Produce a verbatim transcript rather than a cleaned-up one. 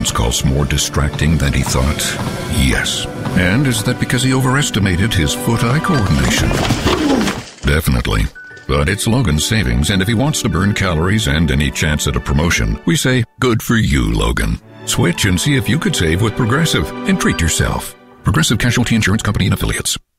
calls more distracting than he thought? Yes. And is that because he overestimated his foot-eye coordination? Definitely. But it's Logan's savings, and if he wants to burn calories and any chance at a promotion, we say, good for you, Logan. Switch and see if you could save with Progressive and treat yourself. Progressive Casualty Insurance Company and Affiliates.